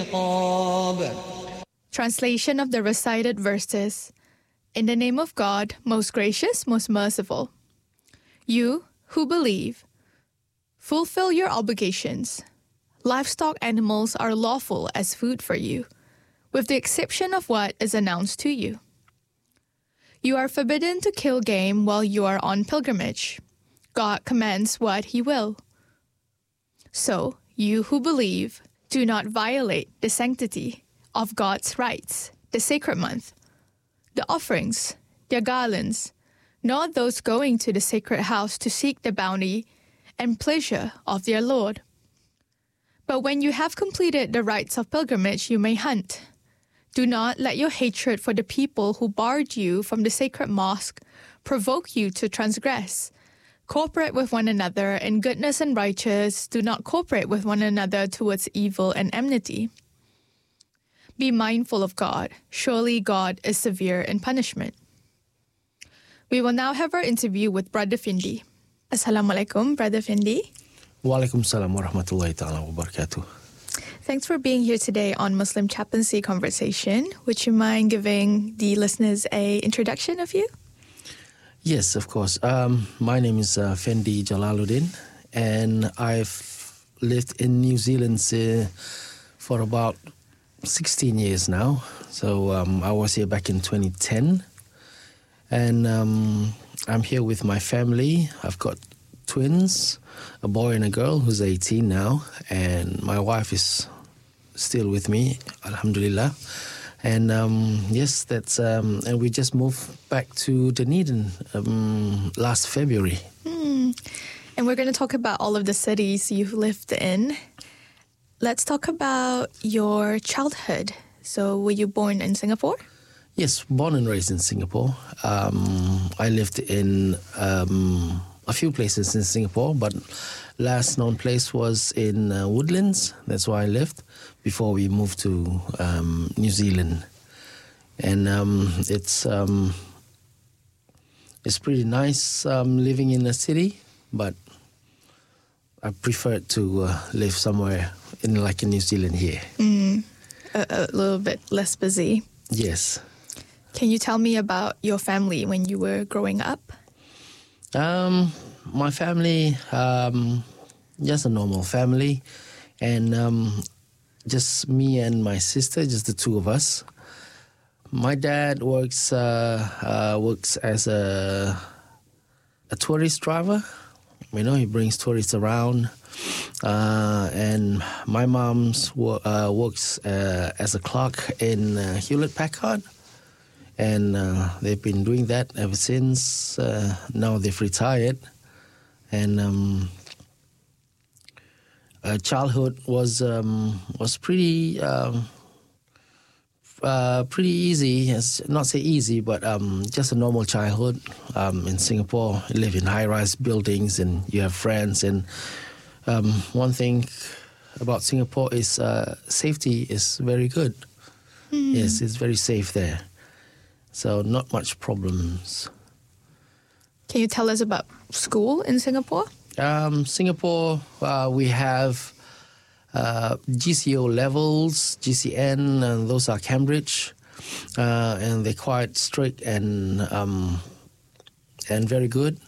Translation of the recited verses. In the name of God, most gracious, most merciful. You who believe, fulfill your obligations. Livestock animals are lawful as food for you, with the exception of what is announced to you. You are forbidden to kill game while you are on pilgrimage. God commands what He will. So, you who believe, do not violate the sanctity of God's rites, the sacred month, the offerings, their garlands, nor those going to the sacred house to seek the bounty and pleasure of their Lord. But when you have completed the rites of pilgrimage, you may hunt. Do not let your hatred for the people who barred you from the sacred mosque provoke you to transgress. Cooperate with one another in goodness and righteousness. Do not cooperate with one another towards evil and enmity. Be mindful of God. Surely God is severe in punishment. We will now have our interview with Brother Findi. Assalamualaikum, Brother Findi. Waalaikumsalam warahmatullahi ta'ala wabarakatuh. Thanks for being here today on Muslim Chaplaincy Conversation. Would you mind giving the listeners an introduction of you? Yes, of course. My name is Fendi Jalaluddin, and I've lived in New Zealand for about 16 years now. So I was here back in 2010, and I'm here with my family. I've got twins, a boy and a girl who's 18 now, and my wife is still with me, alhamdulillah. And yes, that's and we just moved back to Dunedin last February. And we're going to talk about all of the cities you've lived in. Let's talk about your childhood. So were you born in Singapore? Yes, born and raised in Singapore. I lived in a few places in Singapore, but last known place was in Woodlands. That's where I lived before we moved to New Zealand. And it's pretty nice living in a city, but I prefer to live somewhere in New Zealand here. A little bit less busy. Yes. Can you tell me about your family when you were growing up? My family, just a normal family, and just me and my sister, just the two of us. My dad works as a tourist driver. You know, he brings tourists around, and my mom's works as a clerk in Hewlett Packard. And they've been doing that ever since. Now they've retired. And childhood was pretty easy. Not say easy, but just a normal childhood. In Singapore, you live in high-rise buildings, and you have friends. And one thing about Singapore is safety is very good. Yes, it's very safe there. So not much problems. Can you tell us about school in Singapore? Singapore, we have GCO levels, GCN, and those are Cambridge, and they're quite strict and very good.